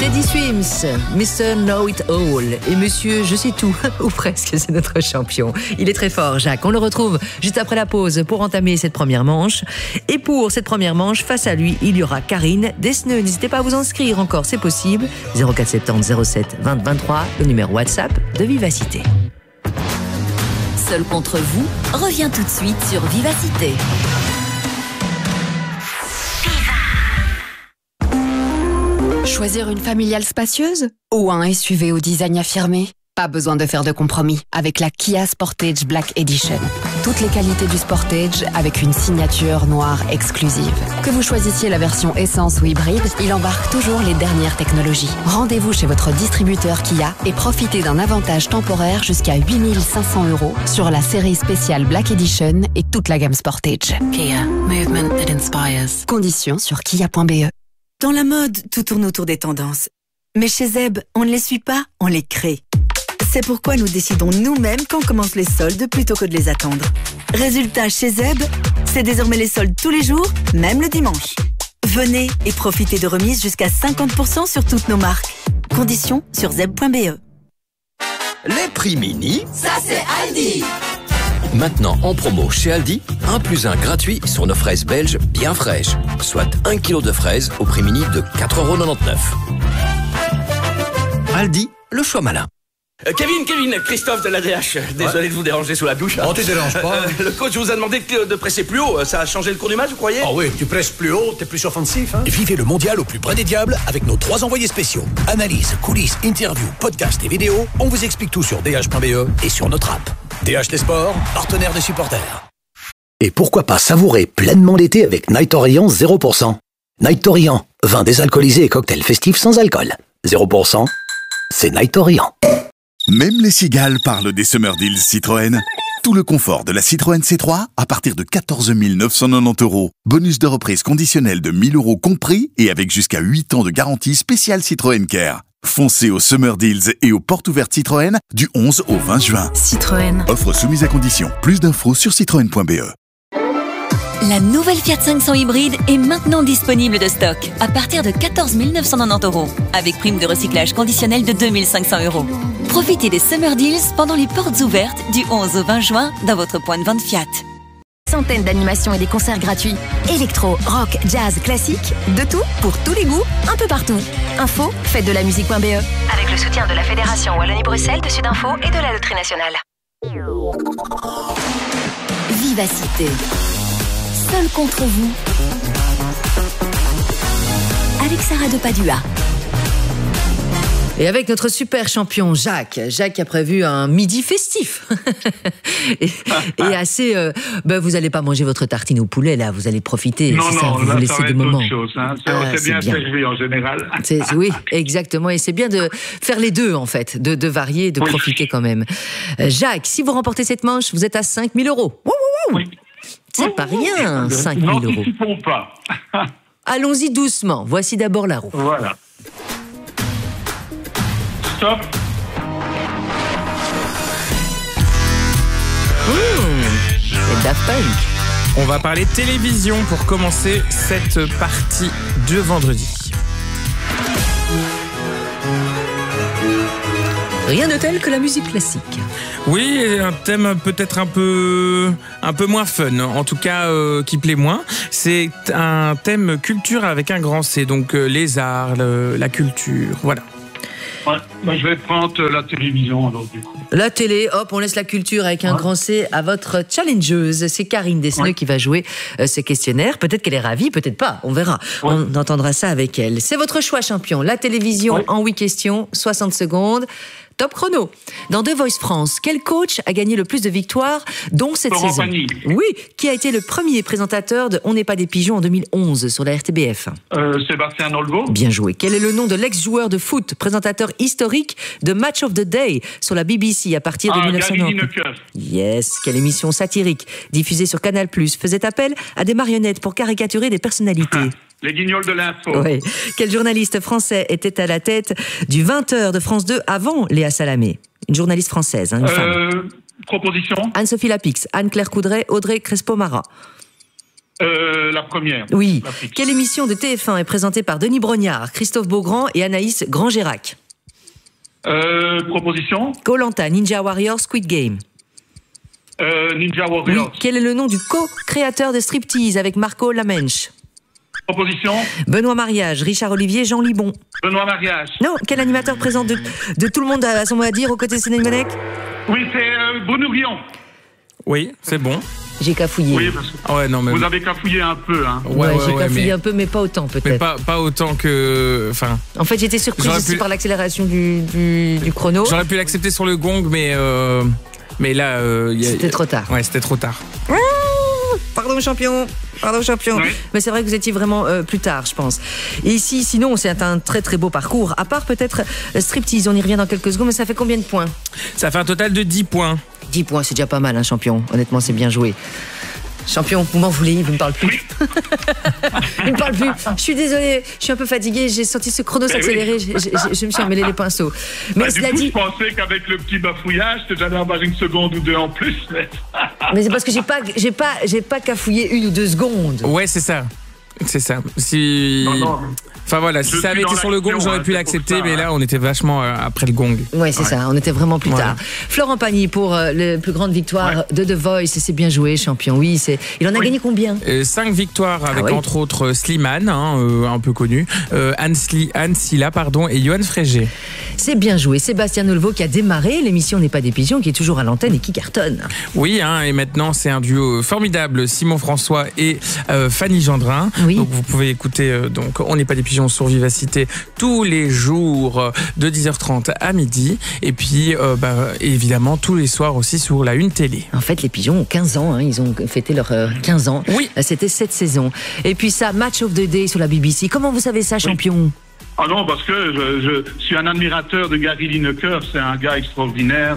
Teddy Swims, Mr. Know It All et Monsieur Je sais tout, ou presque, c'est notre champion. Il est très fort, Jacques. On le retrouve juste après la pause pour entamer cette première manche. Et pour cette première manche, face à lui, il y aura Karine Desneux. N'hésitez pas à vous inscrire encore, c'est possible. 0470 07 20 23, le numéro WhatsApp de Vivacité. Seul contre vous revient tout de suite sur Vivacité. Choisir une familiale spacieuse ou un SUV au design affirmé? Pas besoin de faire de compromis avec la Kia Sportage Black Edition. Toutes les qualités du Sportage avec une signature noire exclusive. Que vous choisissiez la version essence ou hybride, il embarque toujours les dernières technologies. Rendez-vous chez votre distributeur Kia et profitez d'un avantage temporaire jusqu'à 8 500 € sur la série spéciale Black Edition et toute la gamme Sportage. Kia, movement that inspires. Conditions sur kia.be. Dans la mode, tout tourne autour des tendances. Mais chez Zeb, on ne les suit pas, on les crée. C'est pourquoi nous décidons nous-mêmes quand commencent les soldes plutôt que de les attendre. Résultat, chez Zeb, c'est désormais les soldes tous les jours, même le dimanche. Venez et profitez de remises jusqu'à 50% sur toutes nos marques. Conditions sur zeb.be. Les prix mini, Ça c'est Aldi. maintenant en promo chez Aldi, 1 + 1 gratuit sur nos fraises belges bien fraîches, soit 1 kg de fraises au prix mini de 4,99 €. Aldi, le choix malin. Kevin, Christophe de l'ADH. Désolé de vous déranger sous la douche. Oh, tu déranges pas. Le coach vous a demandé de presser plus haut. Ça a changé le cours du match, vous croyez? Oh oui, tu presses plus haut, t'es plus offensif. Hein. Vivez le mondial au plus près des diables avec nos 3 envoyés spéciaux. Analyse, coulisses, interviews, podcasts et vidéos. On vous explique tout sur dh.be et sur notre app. DH Les Sports, partenaire des supporters. Et pourquoi pas savourer pleinement l'été avec Night Orient 0%. Night Orient, vin désalcoolisé et cocktail festif sans alcool. 0%, c'est Night Orient. Même les cigales parlent des Summer Deals Citroën. Tout le confort de la Citroën C3 à partir de 14 990 €. Bonus de reprise conditionnel de 1 000 € compris et avec jusqu'à 8 ans de garantie spéciale Citroën Care. Foncez aux Summer Deals et aux portes ouvertes Citroën du 11 au 20 juin. Citroën. Offre soumise à condition. Plus d'infos sur citroën.be. La nouvelle Fiat 500 hybride est maintenant disponible de stock à partir de 14 990 € avec prime de recyclage conditionnelle de 2 500 €. Profitez des Summer Deals pendant les portes ouvertes du 11 au 20 juin dans votre point de vente Fiat. Centaines d'animations et des concerts gratuits. Électro, rock, jazz, classique, de tout, pour tous les goûts, un peu partout. Info, fête-de-la-musique.be. Avec le soutien de la Fédération Wallonie-Bruxelles, de Sudinfo et de la Loterie Nationale. Vivacité. Seul contre vous. Avec Sarah de Padua. Et avec notre super champion Jacques qui a prévu un midi festif et assez. Vous allez pas manger votre tartine au poulet là, vous allez profiter. Non, c'est ça, vous là, vous ça laissez va des être moments. autre chose. Hein. C'est bien servi en général. Oui, exactement. Et c'est bien de faire les deux en fait, de varier, de profiter quand même. Jacques, si vous remportez cette manche, vous êtes à 5 000 €. Oui. C'est pas rien, 5 000 €. N'anticipons pas. Allons-y doucement. Voici d'abord la roue. Voilà. Stop. C'est Daft Punk. On va parler télévision pour commencer cette partie de vendredi. Rien de tel que la musique classique. Oui, un thème peut-être un peu moins fun, en tout cas qui plaît moins. C'est un thème culture avec un grand C, donc les arts, la culture, voilà. Ouais, je vais prendre la télévision alors du coup. La télé, hop, on laisse la culture avec un grand C à votre challengeuse. C'est Karine Desneux qui va jouer ce questionnaire. Peut-être qu'elle est ravie, peut-être pas, on verra. On entendra ça avec elle. C'est votre choix champion. La télévision en 8 questions, 60 secondes. Top chrono. Dans The Voice France, quel coach a gagné le plus de victoires, dont cette Laurent saison Pagny. Oui, qui a été le premier présentateur de On n'est pas des pigeons en 2011 sur la RTBF. Sébastien Nolgo. Bien joué. Quel est le nom de l'ex-joueur de foot, présentateur historique de Match of the Day sur la BBC à partir de 1990 ? Yes. Quelle émission satirique diffusée sur Canal+, faisait appel à des marionnettes pour caricaturer des personnalités ? Les guignols de l'info. Oui. Quel journaliste français était à la tête du 20h de France 2 avant Léa Salamé ? Une journaliste française, une femme. Proposition. Anne-Sophie Lapix, Anne-Claire Coudray, Audrey Crespo-Mara. La première. Oui. Quelle émission de TF1 est présentée par Denis Brognard, Christophe Beaugrand et Anaïs Grangérac? Proposition. Koh-Lanta, Ninja Warrior, Squid Game. Ninja Warrior. Oui. Quel est le nom du co-créateur de Striptease avec Marco Lamensch? Proposition. Benoît Mariage, Richard Olivier, Jean Libon. Benoît Mariage. Non, quel animateur présente de Tout le monde a son mot à dire aux côtés de Céline Monek? Oui, c'est Bonourion. Oui, c'est bon. J'ai cafouillé. Oui, parce que vous avez cafouillé un peu. Hein. Ouais, j'ai cafouillé un peu, mais pas autant peut-être. Mais pas autant que... Enfin, en fait, j'étais surprise aussi par l'accélération du chrono. J'aurais pu l'accepter sur le gong, mais là... c'était trop tard. Ouais, c'était trop tard. Pardon, champion. Oui. Mais c'est vrai que vous étiez vraiment plus tard, je pense. Et ici, sinon, c'est un très très beau parcours. À part peut-être Striptease, on y revient dans quelques secondes, mais ça fait combien de points? Ça fait un total de 10 points. 10 points, c'est déjà pas mal, hein, champion. Honnêtement, c'est bien joué. Champion, vous m'en voulez, vous ne me parlez plus. Il ne me parle plus. Je suis désolée, je suis un peu fatiguée, j'ai senti ce chrono s'accélérer, je me suis emmêlé les pinceaux. Mais du coup, je pensais qu'avec le petit bafouillage, j'allais avoir une seconde ou deux en plus. Mais c'est parce que j'ai pas cafouillé 1 ou 2 secondes. Ouais, c'est ça. C'est ça. Si... Non. Enfin voilà, si ça avait été sur le gong, j'aurais pu l'accepter, mais là, on était vachement après le gong. Ouais, c'est ça, on était vraiment plus tard. Florent Pagny pour la plus grande victoire de The Voice, c'est bien joué, champion. Oui, il en a gagné combien? 5 victoires avec entre autres Slimane, un peu connu, Anne Silla, et Johan Frégé. C'est bien joué. Sébastien Nolvo qui a démarré l'émission N'est pas des pigeons, qui est toujours à l'antenne et qui cartonne. Oui, et maintenant c'est un duo formidable, Simon François et Fanny Gendrin. Oui. Donc vous pouvez écouter On n'est pas des pigeons sur Vivacité tous les jours de 10h30 à midi. Et puis évidemment tous les soirs aussi sur la Une Télé. En fait, les pigeons ont 15 ans, ils ont fêté leurs 15 ans. Oui. C'était cette saison. Et puis ça, Match of the Day sur la BBC. Comment vous savez ça, champion? Ah non, parce que je suis un admirateur de Gary Lineker. C'est un gars extraordinaire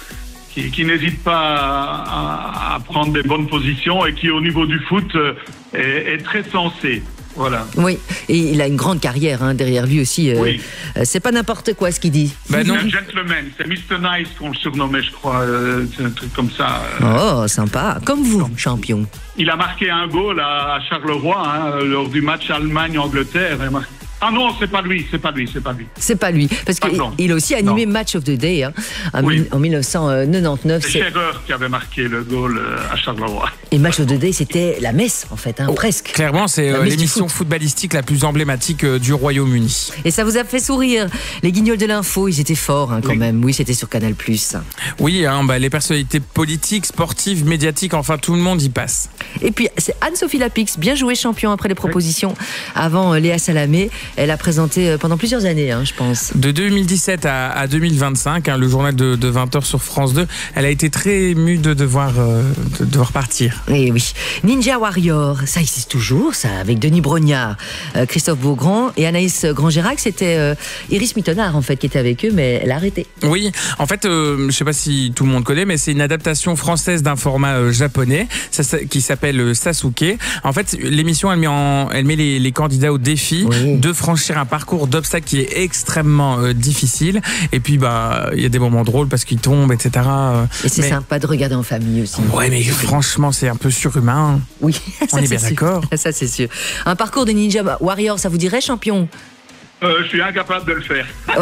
qui n'hésite pas à prendre des bonnes positions et qui, au niveau du foot, est très sensé. Voilà. Oui, et il a une grande carrière derrière lui aussi. Oui. C'est pas n'importe quoi ce qu'il dit. C'est un gentleman, c'est Mr. Nice qu'on le surnommait, je crois. C'est un truc comme ça. Oh, sympa. Comme vous, champion. Il a marqué un goal à Charleroi lors du match Allemagne-Angleterre. Ah non, c'est pas lui. C'est pas lui, parce qu'il a aussi animé Match of the Day en 1999. C'est Scherer qui avait marqué le goal à Charleroi. Et Match of the Day, c'était la messe, en fait, presque. Clairement, c'est l'émission footballistique la plus emblématique du Royaume-Uni. Et ça vous a fait sourire. Les Guignols de l'info, ils étaient forts quand même. Oui, c'était sur Canal+. Oui, les personnalités politiques, sportives, médiatiques, enfin tout le monde y passe. Et puis, c'est Anne-Sophie Lapix, bien jouée, champion après les propositions. Avant Léa Salamé, elle a présenté pendant plusieurs années, je pense. De 2017 à 2025, le journal de 20h sur France 2, elle a été très émue de devoir partir. Et oui. Ninja Warrior, ça existe toujours, ça, avec Denis Brognard, Christophe Beaugrand et Anaïs Grangérac. C'était Iris Mittenard, en fait, qui était avec eux, mais elle a arrêté. Oui, en fait, je sais pas si tout le monde connaît, mais c'est une adaptation française d'un format japonais qui s'appelle Sasuke. En fait, l'émission, elle met les candidats au défi de franchir un parcours d'obstacles qui est extrêmement difficile. Et puis, il y a des moments drôles parce qu'ils tombent, etc. Et c'est sympa de regarder en famille aussi. Ouais, mais franchement, c'est un peu surhumain. Oui, on est bien d'accord. Ça, c'est sûr. Un parcours de Ninja Warrior, ça vous dirait, champion? Je suis incapable de le faire.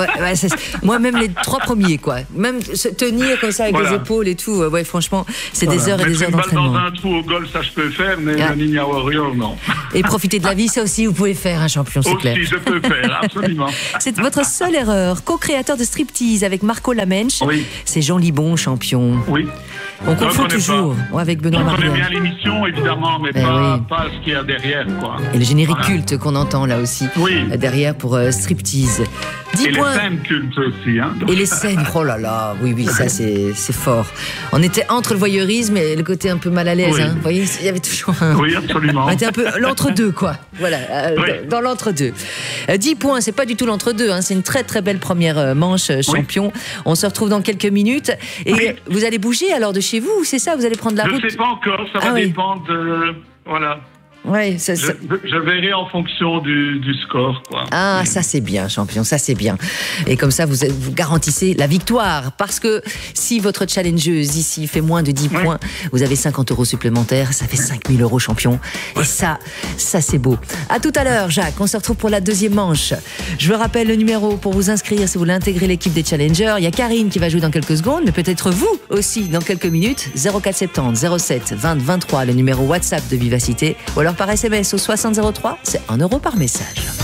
Moi, même les 3 premiers, quoi. Même se tenir comme ça avec les épaules et tout. Ouais, franchement, c'est des heures et des heures d'entraînement. Mettre une balle dans un trou au golf, ça je peux faire, mais le Ninja Warrior, non. Et profiter de la vie, ça aussi, vous pouvez faire, un champion, c'est clair. Aussi, je peux faire, absolument. C'est votre seule erreur. Co-créateur de Striptease avec Marco Lamensch. Oui. C'est Jean Libon, champion. Oui. On confond toujours avec Benoît Mariage. On connaît bien l'émission, évidemment, mais pas ce qu'il y a derrière, quoi. Et le générique culte qu'on entend là aussi. Oui. Derrière pour Striptease. 10 points. Les scènes cultes aussi. Et les scènes, oh là là, oui, ça c'est fort. On était entre le voyeurisme et le côté un peu mal à l'aise. Vous voyez, il y avait toujours Oui, absolument. On était un peu l'entre-deux, quoi. Voilà, dans l'entre-deux. 10 points, c'est pas du tout l'entre-deux. C'est une très très belle première manche, champion. On se retrouve dans quelques minutes. Et vous allez bouger alors de chez vous, c'est ça? Vous allez prendre la route? Je ne sais pas encore, ça va dépendre de... Voilà. Ouais, je verrai en fonction du score, quoi. Ah, ça c'est bien, champion, ça c'est bien. Et comme ça, vous garantissez la victoire. Parce que si votre challengeuse ici fait moins de 10 points, vous avez 50 € supplémentaires, ça fait 5 000 €, champion. Et ça c'est beau. À tout à l'heure, Jacques, on se retrouve pour la deuxième manche. Je vous rappelle le numéro pour vous inscrire si vous voulez intégrer l'équipe des challengers. Il y a Karine qui va jouer dans quelques secondes, mais peut-être vous aussi dans quelques minutes. 0470 07 20 23, le numéro WhatsApp de Vivacité. Ou alors par SMS au 60 03, c'est 1 € par message.